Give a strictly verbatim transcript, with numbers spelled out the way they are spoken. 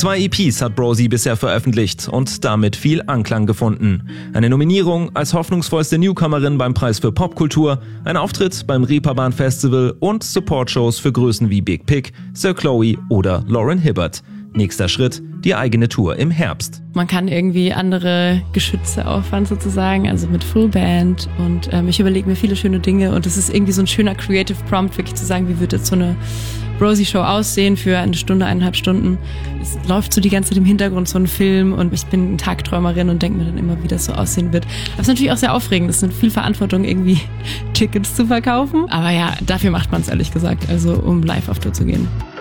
Zwei E Ps hat Brosie bisher veröffentlicht und damit viel Anklang gefunden. Eine Nominierung als hoffnungsvollste Newcomerin beim Preis für Popkultur, ein Auftritt beim Reeperbahn Festival und Support-Shows für Größen wie Big Pig, Sir Chloe oder Lauren Hibbert. Nächster Schritt, die eigene Tour im Herbst. Man kann irgendwie andere Geschütze auffahren sozusagen, also mit Fullband und ähm, ich überlege mir viele schöne Dinge und es ist irgendwie so ein schöner Creative Prompt, wirklich zu sagen, wie wird jetzt so eine Brosie-Show aussehen für eine Stunde, eineinhalb Stunden. Es läuft so die ganze Zeit im Hintergrund so ein Film und ich bin Tagträumerin und denke mir dann immer, wie das so aussehen wird. Aber es ist natürlich auch sehr aufregend, es ist eine viel Verantwortung, irgendwie Tickets zu verkaufen. Aber ja, dafür macht man es ehrlich gesagt, also um live auf Tour zu gehen.